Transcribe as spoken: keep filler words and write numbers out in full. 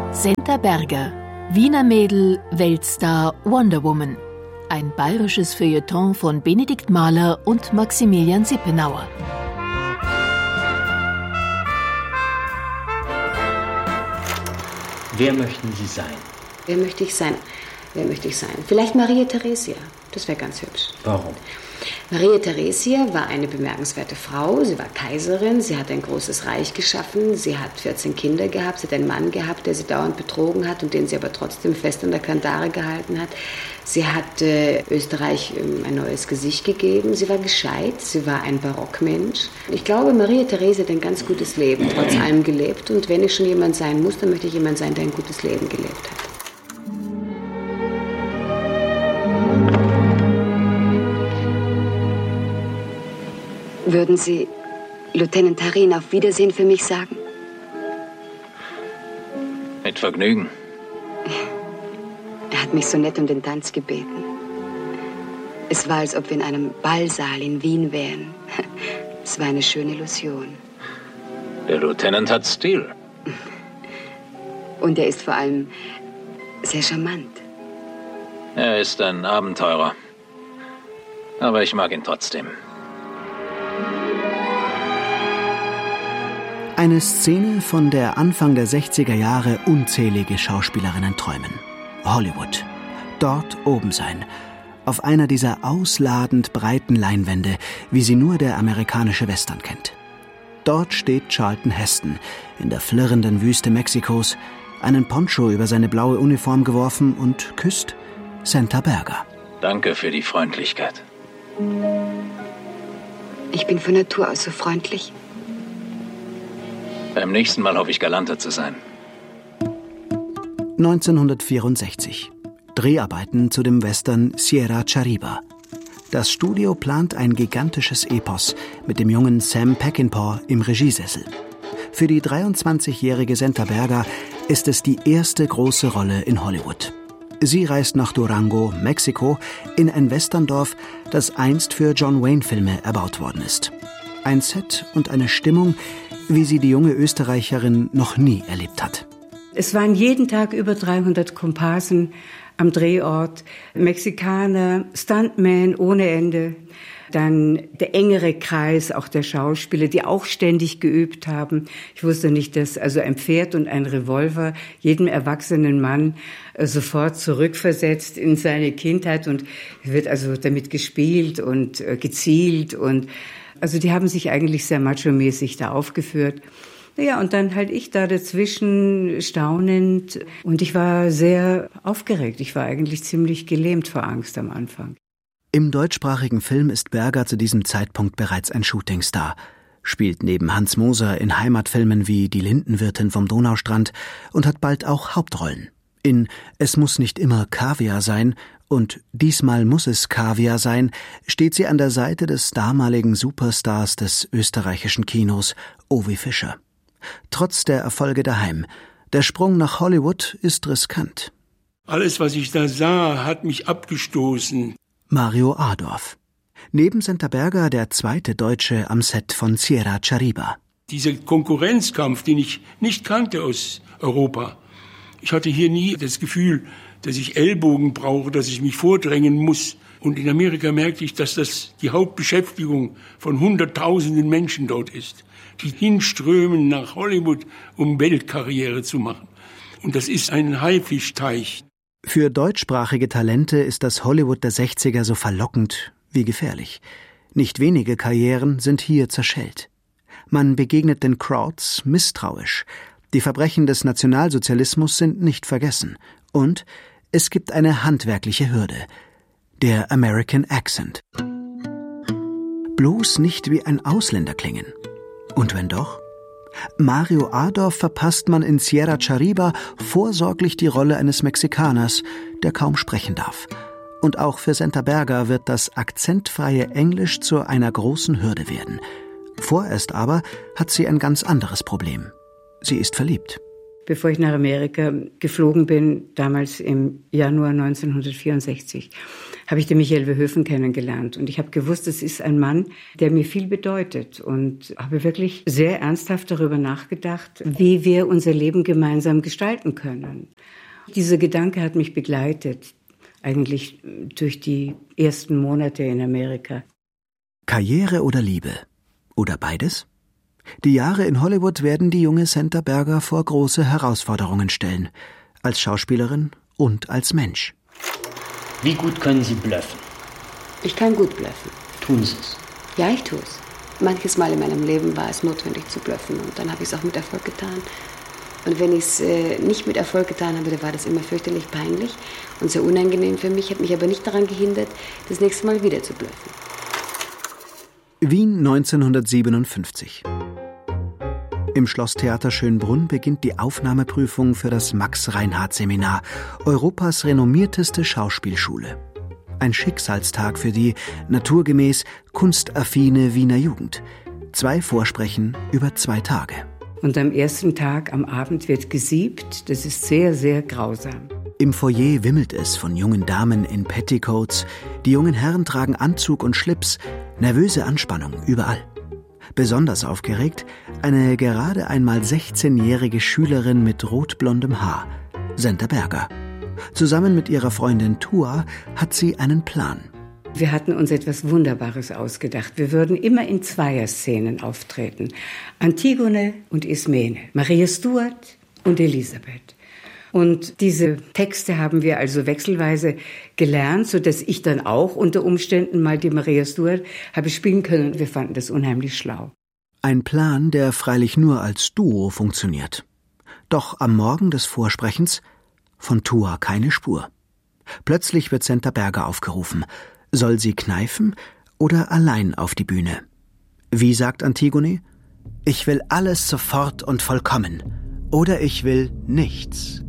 Senta Berger, Wiener Mädel, Weltstar, Wonder Woman. Ein bayerisches Feuilleton von Benedikt Mahler und Maximilian Sippenauer. Wer möchten Sie sein? Wer möchte ich sein? Wer möchte ich sein? Vielleicht Maria Theresia. Das wäre ganz hübsch. Warum? Maria Theresia war eine bemerkenswerte Frau. Sie war Kaiserin, sie hat ein großes Reich geschaffen, sie hat vierzehn Kinder gehabt, sie hat einen Mann gehabt, der sie dauernd betrogen hat und den sie aber trotzdem fest an der Kandare gehalten hat. Sie hat äh, Österreich ähm, ein neues Gesicht gegeben, sie war gescheit, sie war ein Barockmensch. Ich glaube, Maria Theresia hat ein ganz gutes Leben trotz allem gelebt und wenn ich schon jemand sein muss, dann möchte ich jemand sein, der ein gutes Leben gelebt hat. Würden Sie Lieutenant Harin auf Wiedersehen für mich sagen? Mit Vergnügen. Er hat mich so nett um den Tanz gebeten. Es war, als ob wir in einem Ballsaal in Wien wären. Es war eine schöne Illusion. Der Lieutenant hat Stil. Und er ist vor allem sehr charmant. Er ist ein Abenteurer. Aber ich mag ihn trotzdem. Eine Szene, von der Anfang der sechziger Jahre unzählige Schauspielerinnen träumen. Hollywood. Dort oben sein. Auf einer dieser ausladend breiten Leinwände, wie sie nur der amerikanische Western kennt. Dort steht Charlton Heston in der flirrenden Wüste Mexikos, einen Poncho über seine blaue Uniform geworfen und küsst Senta Berger. Danke für die Freundlichkeit. Ich bin von Natur aus so freundlich. Beim nächsten Mal hoffe ich, galanter zu sein. neunzehnhundertvierundsechzig. Dreharbeiten zu dem Western Sierra Chariba. Das Studio plant ein gigantisches Epos mit dem jungen Sam Peckinpah im Regiesessel. Für die dreiundzwanzigjährige Senta Berger ist es die erste große Rolle in Hollywood. Sie reist nach Durango, Mexiko, in ein Westerndorf, das einst für John Wayne-Filme erbaut worden ist. Ein Set und eine Stimmung, wie sie die junge Österreicherin noch nie erlebt hat. Es waren jeden Tag über dreihundert Komparsen am Drehort, Mexikaner, Stuntmen ohne Ende, dann der engere Kreis auch der Schauspieler, die auch ständig geübt haben. Ich wusste nicht, dass also ein Pferd und ein Revolver jedem erwachsenen Mann sofort zurückversetzt in seine Kindheit und wird also damit gespielt und gezielt und also die haben sich eigentlich sehr macho-mäßig da aufgeführt. Ja, und dann halt ich da dazwischen staunend. Und ich war sehr aufgeregt. Ich war eigentlich ziemlich gelähmt vor Angst am Anfang. Im deutschsprachigen Film ist Berger zu diesem Zeitpunkt bereits ein Shootingstar. Spielt neben Hans Moser in Heimatfilmen wie Die Lindenwirtin vom Donaustrand und hat bald auch Hauptrollen. In Es muss nicht immer Kaviar sein und Diesmal muss es Kaviar sein, steht sie an der Seite des damaligen Superstars des österreichischen Kinos, Ovi Fischer. Trotz der Erfolge daheim, der Sprung nach Hollywood ist riskant. Alles, was ich da sah, hat mich abgestoßen. Mario Adorf. Neben Senta Berger der zweite Deutsche am Set von Sierra Chariba. Dieser Konkurrenzkampf, den ich nicht kannte aus Europa. Ich hatte hier nie das Gefühl, dass ich Ellbogen brauche, dass ich mich vordrängen muss. Und in Amerika merkte ich, dass das die Hauptbeschäftigung von Hunderttausenden Menschen dort ist, die hinströmen nach Hollywood, um Weltkarriere zu machen. Und das ist ein Haifischteich. Für deutschsprachige Talente ist das Hollywood der sechziger so verlockend wie gefährlich. Nicht wenige Karrieren sind hier zerschellt. Man begegnet den Crowds misstrauisch. Die Verbrechen des Nationalsozialismus sind nicht vergessen. Und es gibt eine handwerkliche Hürde. Der American Accent. Bloß nicht wie ein Ausländer klingen. Und wenn doch? Mario Adorf verpasst man in Sierra Chariba vorsorglich die Rolle eines Mexikaners, der kaum sprechen darf. Und auch für Senta Berger wird das akzentfreie Englisch zu einer großen Hürde werden. Vorerst aber hat sie ein ganz anderes Problem. Sie ist verliebt. bevor ich nach Amerika geflogen bin, damals im Januar neunzehnhundertvierundsechzig, habe ich den Michael Verhoeven kennengelernt. Und ich habe gewusst, es ist ein Mann, der mir viel bedeutet. Und habe wirklich sehr ernsthaft darüber nachgedacht, wie wir unser Leben gemeinsam gestalten können. Dieser Gedanke hat mich begleitet, eigentlich durch die ersten Monate in Amerika. Karriere oder Liebe? Oder beides? Die Jahre in Hollywood werden die junge Senta Berger vor große Herausforderungen stellen. Als Schauspielerin und als Mensch. Wie gut können Sie bluffen? Ich kann gut bluffen. Tun Sie es? Ja, ich tue es. Manches Mal in meinem Leben war es notwendig zu bluffen und dann habe ich es auch mit Erfolg getan. Und wenn ich es äh, nicht mit Erfolg getan habe, dann war das immer fürchterlich peinlich und sehr unangenehm für mich, hat mich aber nicht daran gehindert, das nächste Mal wieder zu bluffen. Wien neunzehnhundertsiebenundfünfzig. Im Schlosstheater Schönbrunn beginnt die Aufnahmeprüfung für das Max-Reinhardt-Seminar, Europas renommierteste Schauspielschule. Ein Schicksalstag für die, naturgemäß, kunstaffine Wiener Jugend. Zwei Vorsprechen über zwei Tage. Und am ersten Tag, am Abend, wird gesiebt. Das ist sehr, sehr grausam. Im Foyer wimmelt es von jungen Damen in Petticoats. Die jungen Herren tragen Anzug und Schlips. Nervöse Anspannung überall. Besonders aufgeregt eine gerade einmal sechzehnjährige Schülerin mit rotblondem Haar, Senta Berger. Zusammen mit ihrer Freundin Tua hat sie einen Plan. Wir hatten uns etwas Wunderbares ausgedacht. Wir würden immer in Zweierszenen auftreten. Antigone und Ismene, Maria Stuart und Elisabeth. Und diese Texte haben wir also wechselweise gelernt, sodass ich dann auch unter Umständen mal die Maria Stuart habe spielen können. Wir fanden das unheimlich schlau. Ein Plan, der freilich nur als Duo funktioniert. Doch am Morgen des Vorsprechens von Tua keine Spur. Plötzlich wird Senta Berger aufgerufen. Soll sie kneifen oder allein auf die Bühne? Wie sagt Antigone? Ich will alles sofort und vollkommen. Oder ich will nichts.